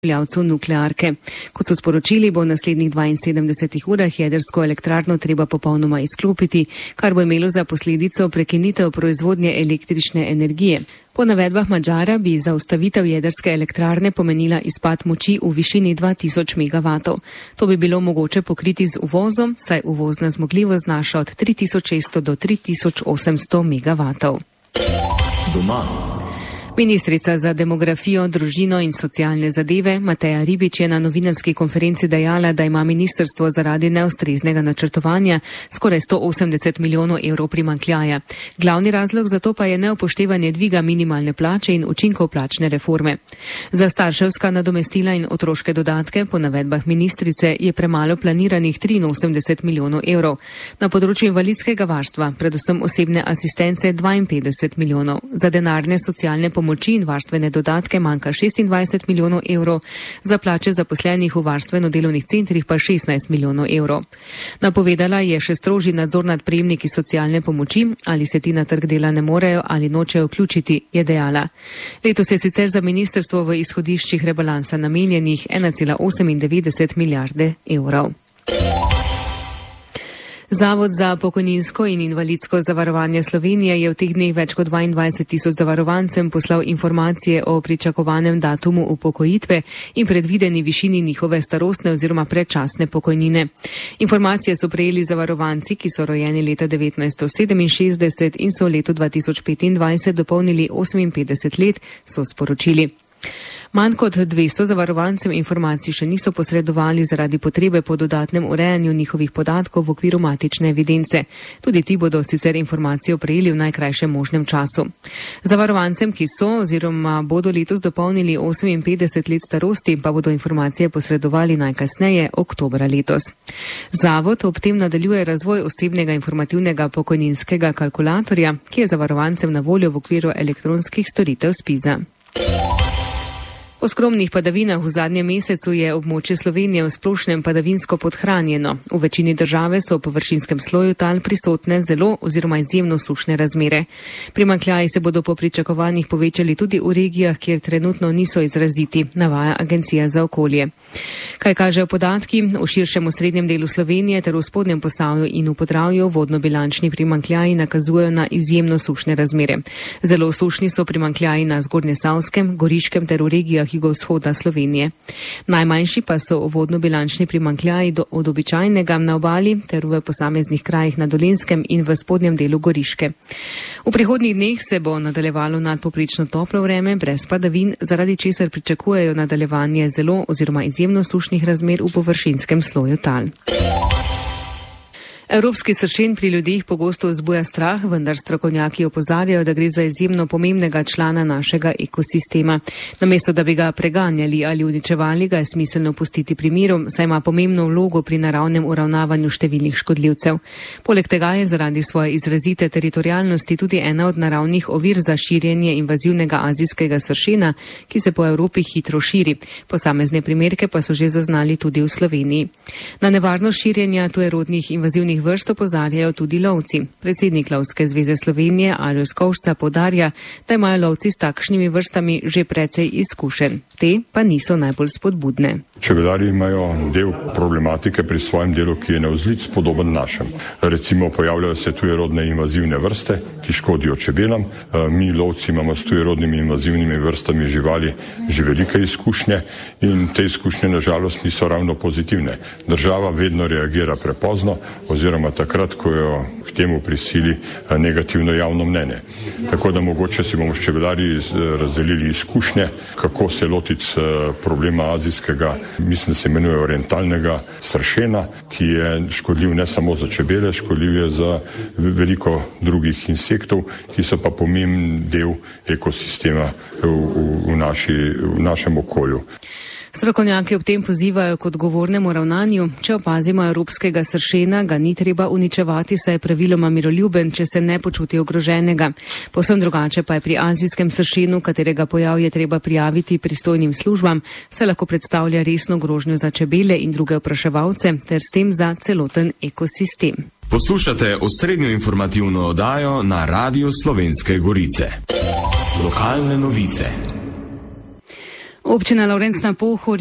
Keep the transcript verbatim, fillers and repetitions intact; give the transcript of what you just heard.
upravljavcev nuklearke. Kot so sporočili, bo v naslednjih dvainsedemdesetih urah jedrsko elektrarno treba popolnoma izklopiti, kar bo imelo za posledico prekinitev proizvodnje električne energije. Po navedbah Madžara bi zaustavitev jedrske elektrarne pomenila izpad moči v višini dva tisoč megavatov. To bi bilo mogoče pokriti z uvozom, saj uvozna zmogljivost znaša od tri tisoč šeststo do tri tisoč osemsto megavatov. Doma. Ministrica za demografijo, družino in socialne zadeve Mateja Ribič je na novinarski konferenci dejala, da ima ministrstvo zaradi neustreznega načrtovanja skoraj sto osemdeset milijonov evrov primanjkljaja. Glavni razlog za to pa je neupoštevanje dviga minimalne plače in učinkov plačne reforme. Za starševska nadomestila in otroške dodatke po navedbah ministrice je premalo planiranih triinosemdeset milijonov evrov. Na področju invalidskega varstva, predvsem osebne asistence, dvainpetdeset milijonov. Za denarne socialne pomoči pomoči in varstvene dodatke manjka šestindvajset milijonov evrov, za plače zaposlenih v varstveno-delovnih centrih pa šestnajst milijonov evrov. Napovedala je še strožji nadzor nad prejemniki socialne pomoči, ali se ti na trg dela ne morejo ali nočejo vključiti, je dejala. Letos je sicer za ministrstvo v izhodiščih rebalansa namenjenih ena cela osemindevetdeset milijarde evrov. Zavod za pokojninsko in invalidsko zavarovanje Slovenije je v teh dneh več kot dvaindvajset tisoč zavarovancem poslal informacije o pričakovanem datumu upokojitve in predvideni višini njihove starostne oziroma predčasne pokojnine. Informacije so prejeli zavarovanci, ki so rojeni leta devetnajststo sedeminšestdeset in so v letu dva tisoč petindvajset dopolnili oseminpetdeset let, so sporočili. Manj kot dvesto zavarovancem informacij še niso posredovali zaradi potrebe po dodatnem urejanju njihovih podatkov v okviru matične evidence. Tudi ti bodo sicer informacijo prejeli v najkrajšem možnem času. Zavarovancem, ki so oziroma bodo letos dopolnili oseminpetdeset let starosti, pa bodo informacije posredovali najkasneje oktobra letos. Zavod ob tem nadaljuje razvoj osebnega informativnega pokojninskega kalkulatorja, ki je zavarovancem na voljo v okviru elektronskih storitev SPIZ-a. Po skromnih padavinah v zadnjem mesecu je območje Slovenije v splošnem padavinsko podhranjeno. V večini države so v površinskem sloju tal prisotne zelo oziroma izjemno sušne razmere. Primanjkljaji se bodo po pričakovanjih povečali tudi v regijah, kjer trenutno niso izraziti, navaja Agencija za okolje. Kaj kažejo podatki? V širšem osrednjem delu Slovenije ter v spodnjem Posavju in v Podravju vodnobilančni primanjkljaji nakazujejo na izjemno sušne razmere. Zelo sušni so primanjkljaji na Zgornjesavskem, Goriškem ter v regijah jugovzhoda Slovenije. Najmanjši pa so vodnobilančni primanjkljaji do, od običajnega na obali ter v posameznih krajih na Dolenjskem in v spodnjem delu Goriške. V prihodnjih dneh se bo nadaljevalo nadpovprečno toplo vreme brez padavin, zaradi česar pričakujejo nadaljevanje zelo oziroma izjemno sušnih razmer v površinskem sloju tal. Evropski sršen pri ljudeh pogosto vzbuja strah, vendar strokovnjaki opozarjajo, da gre za izjemno pomembnega člana našega ekosistema. Namesto, da bi ga preganjali ali uničevali, ga je smiselno pustiti pri miru, saj ima pomembno vlogo pri naravnem uravnavanju številnih škodljivcev. Poleg tega je zaradi svoje izrazite teritorialnosti tudi ena od naravnih ovir za širjenje invazivnega azijskega sršena, ki se po Evropi hitro širi. Posamezne primerke pa so že zaznali tudi v Sloveniji. Na nevarnost širjenja tujerodnih invazivnih vrst opozarjajo tudi lovci. Predsednik Lovske zveze Slovenije Alojz Kovšca poudarja, da imajo lovci s takšnimi vrstami že precej izkušenj. Te pa niso najbolj spodbudne. Čebelarji imajo del problematike pri svojem delu, ki je navzlic podoben našem. Recimo pojavljajo se tujerodne invazivne vrste, ki škodijo čebelam. Mi lovci imamo s tujerodnimi invazivnimi vrstami živali že velike izkušnje in te izkušnje nažalost niso ravno pozitivne. Država vedno reagira prepozno oziroma takrat, ko jo k temu prisili negativno javno mnenje. Tako da mogoče si bomo s čebelarji razdelili izkušnje, kako se lotiti problema azijskega, mislim, da se imenuje orientalnega sršena, ki je škodljiv ne samo za čebele, škodljiv je za veliko drugih insektov, ki so pa pomemben del ekosistema v, v, v, naši, v našem okolju. Strokovnjaki ob tem pozivajo k odgovornemu ravnanju. Če opazimo evropskega sršena, ga ni treba uničevati, saj je praviloma miroljuben, če se ne počuti ogroženega. Povsem drugače pa je pri azijskem sršenu, katerega pojav je treba prijaviti pristojnim službam, saj lahko predstavlja resno grožnjo za čebele in druge opraševalce ter s tem za celoten ekosistem. Poslušate osrednjo informativno oddajo na Radiu Slovenske Gorice. Lokalne novice. Občina Lovrenc na Pohorju